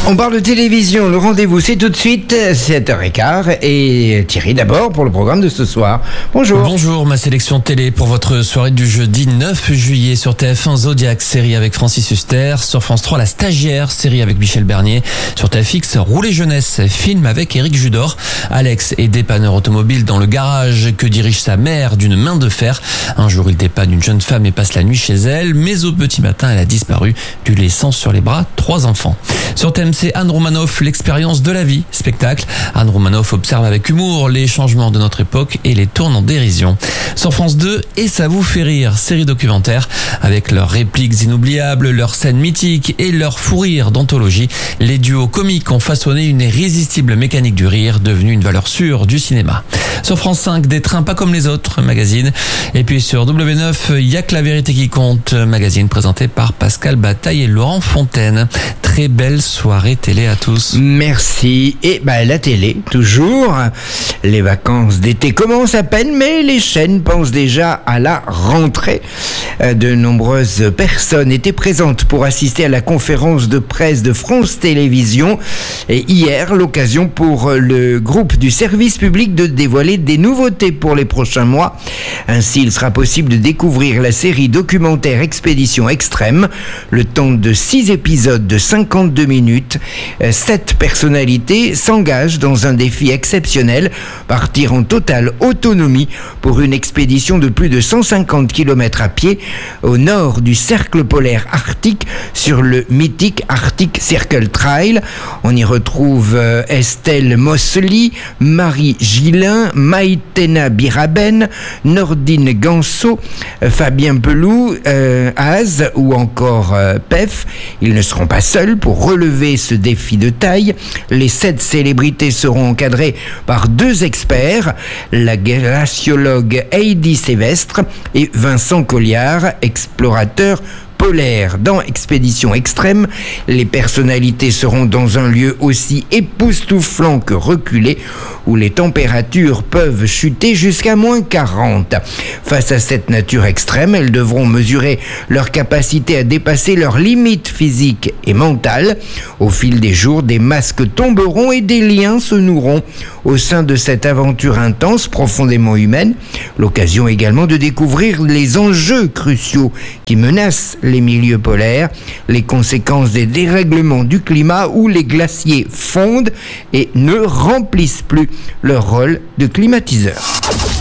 On parle de télévision, le rendez-vous c'est tout de suite, 7h15, et Thierry d'abord pour le programme de ce soir. Bonjour. Bonjour, ma sélection télé pour votre soirée du jeudi 9 juillet sur TF1, Zodiac, série avec Francis Huster, sur France 3, La Stagiaire, série avec Michel Bernier, sur TFX, Rouler Jeunesse, film avec Éric Judor. Alex est dépanneur automobile dans le garage que dirige sa mère d'une main de fer. Un jour, il dépanne une jeune femme et passe la nuit chez elle, mais au petit matin, elle a disparu, lui laissant sur les bras 3 enfants. Sur TMC, Anne Romanoff, l'expérience de la vie, spectacle. Anne Romanoff observe avec humour les changements de notre époque et les tourne en dérision. Sur France 2, Et ça vous fait rire, série documentaire. Avec leurs répliques inoubliables, leurs scènes mythiques et leur fou rire d'anthologie, les duos comiques ont façonné une irrésistible mécanique du rire, devenue une valeur sûre du cinéma. Sur France 5, Des trains pas comme les autres, magazine. Et puis sur W9, Y'a que la vérité qui compte, magazine présenté par Pascal Bataille et Laurent Fontaine. Très belle soirée télé à tous. Merci. Et la télé, toujours. Les vacances d'été commencent à peine, mais les chaînes pensent déjà à la rentrée. De nombreuses personnes étaient présentes pour assister à la conférence de presse de France Télévisions. Et hier, l'occasion pour le groupe du service public de dévoiler des nouveautés pour les prochains mois. Ainsi, il sera possible de découvrir la série documentaire Expédition Extrême, le temps de 6 épisodes de 52 minutes. 7 personnalités s'engagent dans un défi exceptionnel, partir en totale autonomie pour une expédition de plus de 150 km à pied au nord du cercle polaire arctique sur le mythique Arctic Circle Trail. On y retrouve Estelle Mossely, Marie Gillin, Maïtena Biraben, Nordine Ganso, Fabien Pelou, Az ou encore Pef. Ils ne seront pas seuls pour relever ce défi de taille. Les 7 célébrités seront encadrées par 2 experts, la glaciologue Heidi Sévestre et Vincent Colliard, explorateur polaire. Dans Expédition Extrême, les personnalités seront dans un lieu aussi époustouflant que reculé, où les températures peuvent chuter jusqu'à -40. Face à cette nature extrême, elles devront mesurer leur capacité à dépasser leurs limites physiques et mentales. Au fil des jours, des masques tomberont et des liens se noueront au sein de cette aventure intense, profondément humaine. L'occasion également de découvrir les enjeux cruciaux qui menacent les milieux polaires, les conséquences des dérèglements du climat où les glaciers fondent et ne remplissent plus leur rôle de climatiseur.